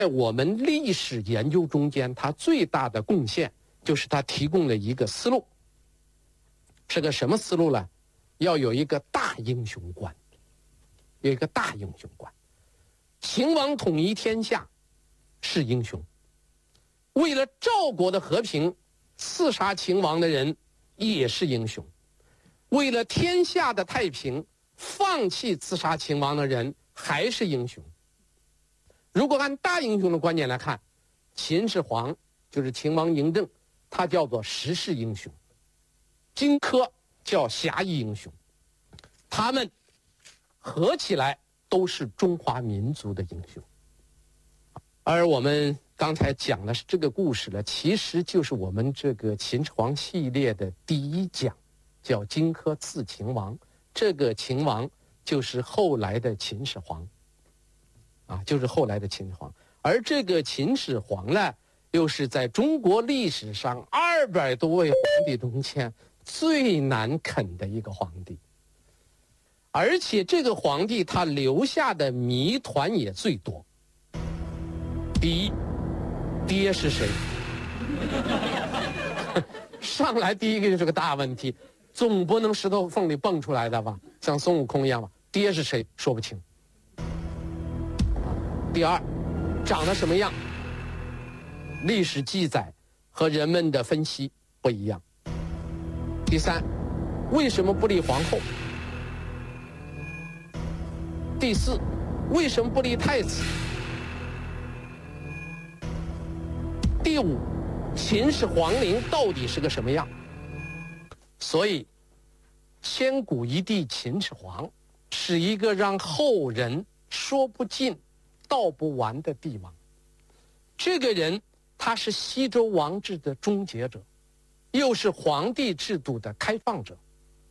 在我们历史研究中间，他最大的贡献就是他提供了一个思路。是个什么思路呢？要有一个大英雄观，有一个大英雄观。秦王统一天下是英雄，为了赵国的和平，刺杀秦王的人也是英雄，为了天下的太平，放弃刺杀秦王的人还是英雄。如果按大英雄的观点来看，秦始皇就是秦王嬴政，他叫做时势英雄，荆轲叫侠义英雄，他们合起来都是中华民族的英雄。而我们刚才讲的是这个故事呢，其实就是我们这个秦始皇系列的第一讲，叫荆轲刺秦王。这个秦王就是后来的秦始皇，就是后来的秦始皇。而这个秦始皇呢，又是在中国历史上200多位皇帝中间最难啃的一个皇帝。而且这个皇帝他留下的谜团也最多。第一，爹是谁？上来第一个就是个大问题，总不能石头缝里蹦出来的吧，像孙悟空一样吧？爹是谁？说不清。第二，长得什么样？历史记载和人们的分析不一样。第三，为什么不立皇后？第四，为什么不立太子？第五，秦始皇陵到底是个什么样？所以，千古一帝秦始皇是一个让后人说不尽、道不完的帝王。这个人，他是西周王制的终结者，又是皇帝制度的开放者。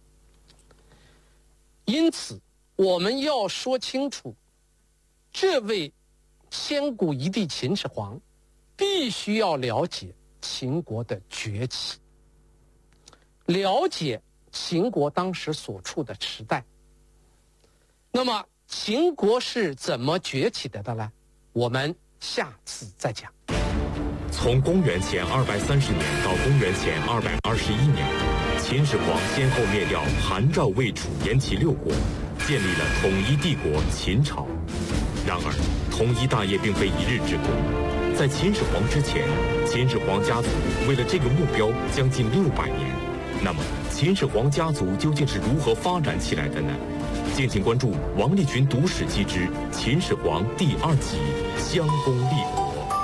因此，我们要说清楚，这位千古一帝秦始皇必须要了解秦国的崛起，了解秦国当时所处的时代。那么秦国是怎么崛起的呢？我们下次再讲。 从公元前230年到公元前221年，秦始皇先后灭掉韩、赵、魏、楚、燕、齐6国，建立了统一帝国秦朝。然而，统一大业并非一日之功。在秦始皇之前，秦始皇家族为了这个目标将近600年。那么，秦始皇家族究竟是如何发展起来的呢？敬请关注王立群读史记之秦始皇第2集襄公立国。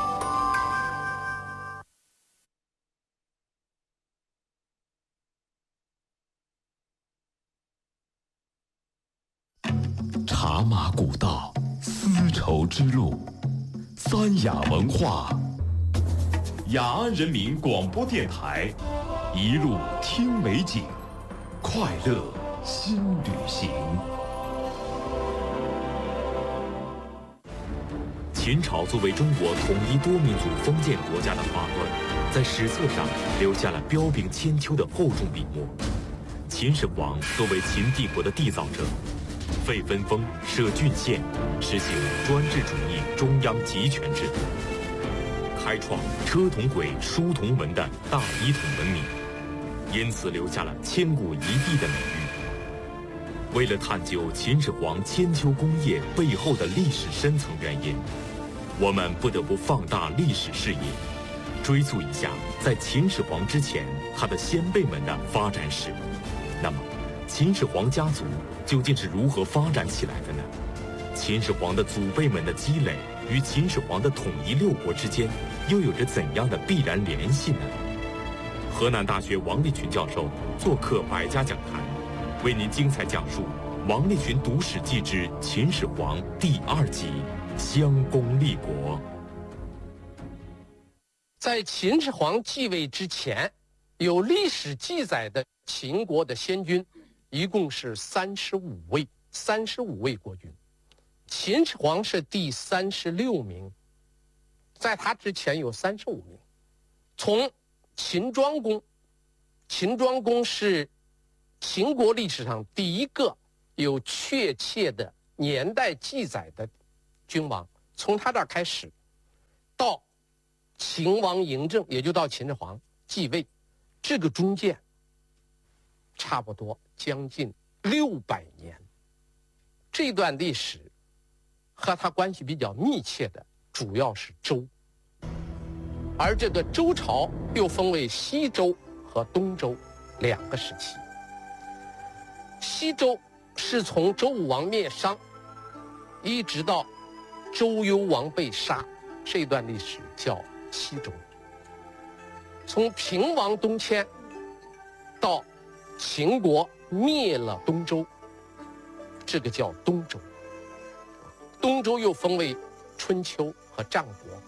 茶马古道，丝绸之路，三雅文化，雅安人民广播电台，一路听美景，快乐新旅行。 秦朝作为中国统一多民族封建国家的发端，在史册上留下了彪炳千秋的厚重笔墨。秦始皇作为秦帝国的缔造者，废分封，设郡县，实行专制主义中央集权制度，开创车同轨、书同文的大一统文明，因此留下了千古一帝的美誉。为了探究秦始皇千秋功业背后的历史深层原因，我们不得不放大历史视野，追溯一下在秦始皇之前他的先辈们的发展史。那么，秦始皇家族究竟是如何发展起来的呢？秦始皇的祖辈们的积累与秦始皇的统一6国之间又有着怎样的必然联系呢？河南大学王立群教授做客百家讲坛，为您精彩讲述王立群读史记之秦始皇第2集襄公立国。 在秦始皇继位之前，有历史记载的秦国的先君一共是35位国君，秦始皇是第36名，在他之前有35名。从秦庄公，秦庄公是秦国历史上第一个有确切的年代记载的君王，从他这儿开始， 到秦王嬴政，也就到秦始皇继位，这个中间差不多将近600年。这段历史和他关系比较密切的主要是周，而这个周朝又分为西周和东周2个时期。西周是从周武王灭商一直到周幽王被杀，这段历史叫西周。从平王东迁到秦国灭了东周，这个叫东周。东周又分为春秋和战国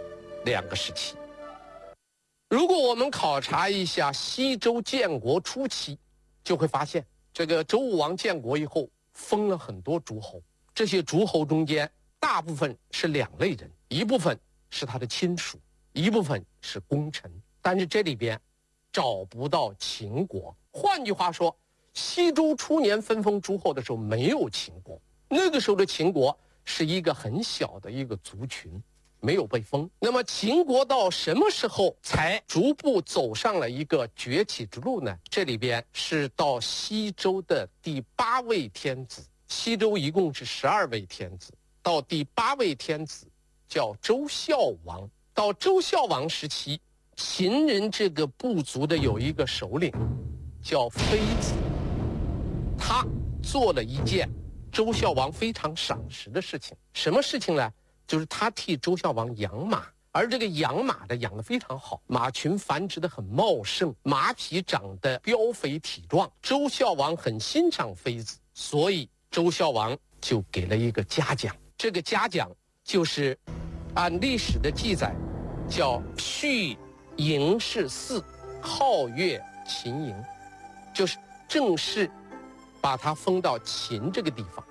2个时期。如果我们考察一下西周建国初期，就会发现这个周武王建国以后封了很多诸侯，这些诸侯中间大部分是2类人，一部分是他的亲属，一部分是功臣，但是这里边找不到秦国。换句话说，西周初年分封诸侯的时候没有秦国，那个时候的秦国是一个很小的一个族群，没有被封。那么秦国到什么时候才逐步走上了一个崛起之路呢？这里边是到西周的第8位天子，西周一共是12位天子，到第8位天子叫周孝王。到周孝王时期，秦人这个部族的有一个首领叫妃子，他做了一件周孝王非常赏识的事情。什么事情呢？就是他替周孝王养马，而这个养马的养得非常好，马群繁殖得很茂盛，马匹长得膘肥体壮。周孝王很欣赏妃子，所以周孝王就给了一个嘉奖。这个嘉奖就是按历史的记载叫续嬴氏嗣，号越秦嬴，就是正式把他封到秦这个地方。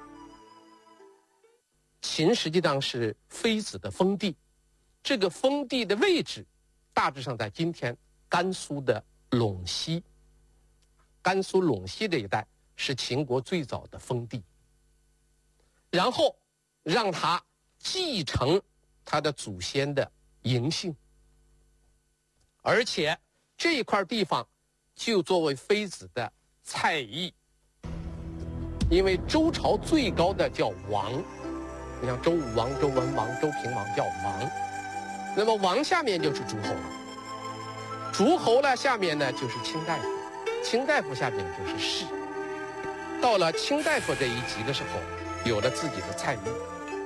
秦实际上是妃子的封地，这个封地的位置大致上在今天甘肃的陇西。甘肃陇西这一带是秦国最早的封地，然后让他继承他的祖先的嬴姓，而且这一块地方就作为妃子的菜邑。因为周朝最高的叫王，你像周武王、周文王、周平王叫王，那么王下面就是诸侯了，诸侯呢下面呢就是卿大夫，卿大夫下面就是士。到了卿大夫这一级的时候，有了自己的菜邑，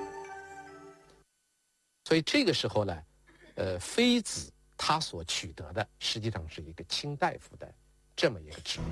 所以这个时候呢，妃子他所取得的实际上是一个卿大夫的这么一个职务。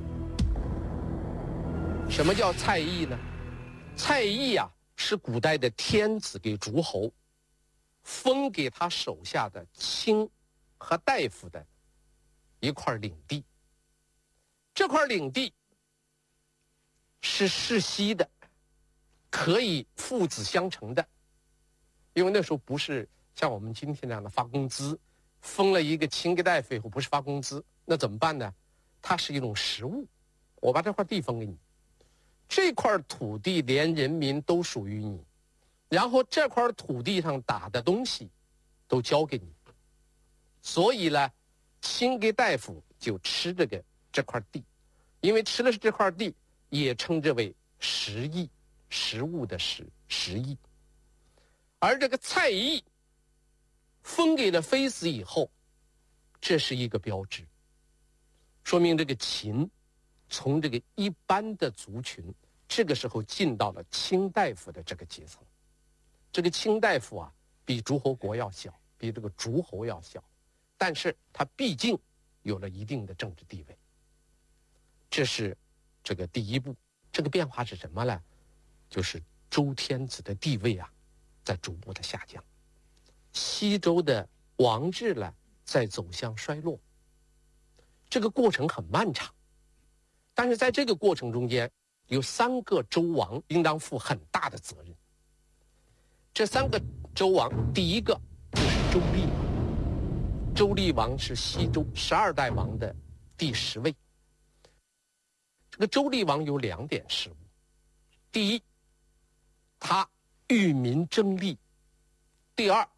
什么叫菜邑呢？菜邑啊，是古代的天子给诸侯封给他手下的卿和大夫的一块领地。这块领地是世袭的，可以父子相承的，因为那时候不是像我们今天这样的发工资，封了一个卿给大夫以后不是发工资，那怎么办呢？它是一种实物，我把这块地封给你，这块土地连人民都属于你，然后这块土地上打的东西都交给你，所以呢，卿给大夫就吃这块地，因为吃的是这块地，也称之为食邑，食物的食邑。而这个菜邑封给了妃子以后，这是一个标志，说明这个秦从这个一般的族群，这个时候进到了卿大夫的这个阶层。这个卿大夫啊，比诸侯国要小，比这个诸侯要小，但是他毕竟有了一定的政治地位。这是这个第一步。这个变化是什么呢？就是周天子的地位啊，在逐步的下降，西周的王制呢，在走向衰落。这个过程很漫长，但是在这个过程中间，有3个周王应当负很大的责任。这3个周王，第一个就是周厉王。周厉王是西周12代王的第10位。这个周厉王有2点事务：第一，他与民争利；第二，